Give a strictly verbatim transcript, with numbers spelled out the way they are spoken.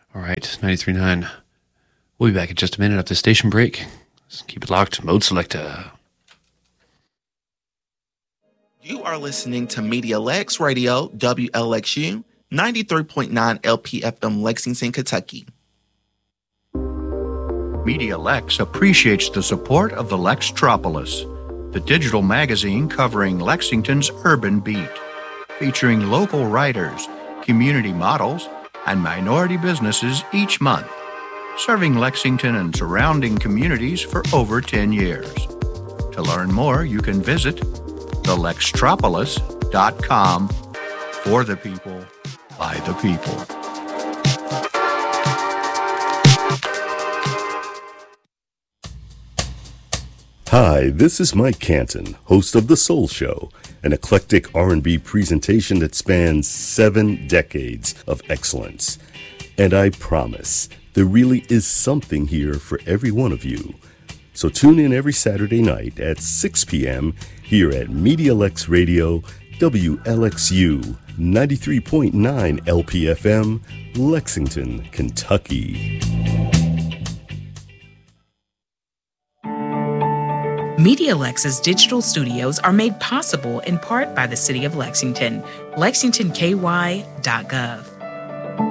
All right, ninety-three point nine. We'll be back in just a minute after the station break. Just keep it locked. Mode selector. You are listening to Media Lex Radio, W L X U, ninety-three point nine L P F M, Lexington, Kentucky. Media Lex appreciates the support of the Lextropolis, the digital magazine covering Lexington's urban beat, featuring local writers, community models, and minority businesses each month, serving Lexington and surrounding communities for over ten years. To learn more, you can visit the lextropolis dot com. For the people, by the people. Hi, this is Mike Canton, host of The Soul Show, an eclectic R and B presentation that spans seven decades of excellence. And I promise, there really is something here for every one of you. So tune in every Saturday night at six p.m. here at Media Lex Radio, W L X U, ninety-three point nine L P F M, Lexington, Kentucky. Media Lex's digital studios are made possible in part by the City of Lexington, lexington k y dot gov.